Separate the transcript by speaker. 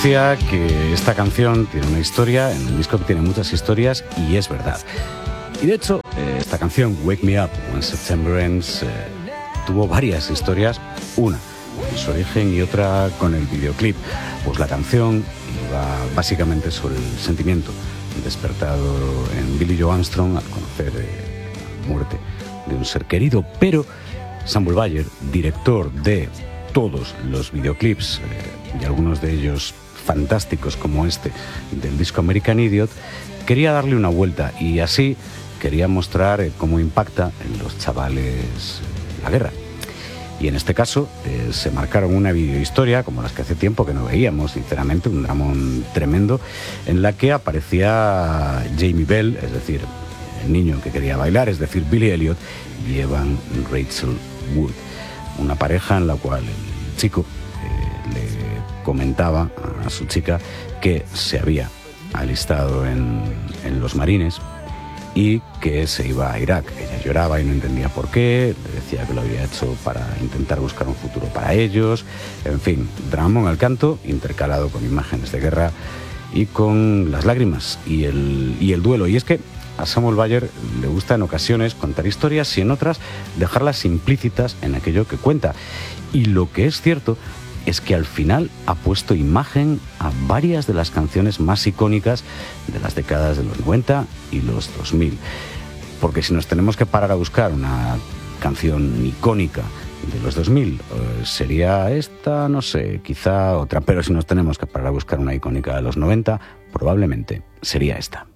Speaker 1: decía que esta canción tiene una historia, en el disco tiene muchas historias y es verdad. Y de hecho, esta canción, Wake Me Up When September Ends, tuvo varias historias, una en su origen y otra con el videoclip. Pues la canción iba básicamente sobre el sentimiento despertado en Billie Joe Armstrong al conocer la muerte de un ser querido, pero Samuel Bayer, director de todos los videoclips y algunos de ellos fantásticos como este del disco American Idiot, quería darle una vuelta y así quería mostrar cómo impacta en los chavales la guerra. Y en este caso se marcaron una videohistoria como las que hace tiempo que no veíamos, sinceramente, un dramón tremendo, en la que aparecía Jamie Bell, es decir, el niño que quería bailar, es decir, Billy Elliot, y Evan Rachel Wood, una pareja en la cual el chico le comentaba a su chica que se había alistado en los marines y que se iba a Irak. Ella lloraba y no entendía por qué, le decía que lo había hecho para intentar buscar un futuro para ellos. En fin, dramón al canto, intercalado con imágenes de guerra y con las lágrimas y el duelo. Y es que a Samuel Bayer le gusta en ocasiones contar historias y en otras dejarlas implícitas en aquello que cuenta. Y lo que es cierto es que al final ha puesto imagen a varias de las canciones más icónicas de las décadas de los 90 y los 2000. Porque si nos tenemos que parar a buscar una canción icónica de los 2000, sería esta, no sé, quizá otra. Pero si nos tenemos que parar a buscar una icónica de los 90, probablemente sería esta.